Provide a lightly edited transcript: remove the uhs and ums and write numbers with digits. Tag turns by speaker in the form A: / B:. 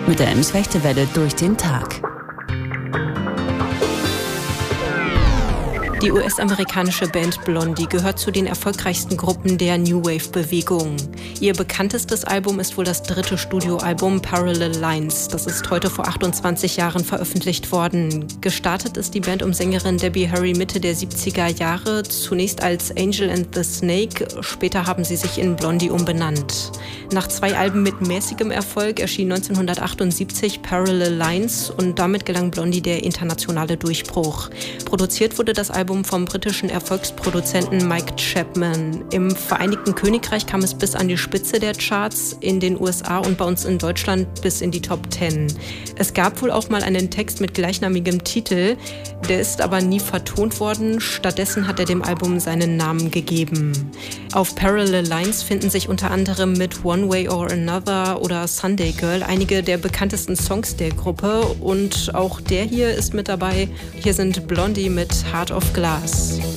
A: mit der M-Rechte Welle durch den Tag.
B: Die US-amerikanische Band Blondie gehört zu den erfolgreichsten Gruppen der New Wave-Bewegung. Ihr bekanntestes Album ist wohl das 3. Studioalbum Parallel Lines. Das ist heute vor 28 Jahren veröffentlicht worden. Gestartet ist die Band um Sängerin Debbie Harry Mitte der 70er Jahre, zunächst als Angel and the Snake, später haben sie sich in Blondie umbenannt. Nach 2 Alben mit mäßigem Erfolg erschien 1978 Parallel Lines und damit gelang Blondie der internationale Durchbruch. Produziert wurde das Album vom britischen Erfolgsproduzenten Mike Chapman. Im Vereinigten Königreich kam es bis an die Spitze der Charts, in den USA und bei uns in Deutschland bis in die Top 10. Es gab wohl auch mal einen Text mit gleichnamigem Titel, der ist aber nie vertont worden. Stattdessen hat er dem Album seinen Namen gegeben. Auf Parallel Lines finden sich unter anderem mit One Way or Another oder Sunday Girl einige der bekanntesten Songs der Gruppe und auch der hier ist mit dabei. Hier sind Blondie mit Heart of Glass.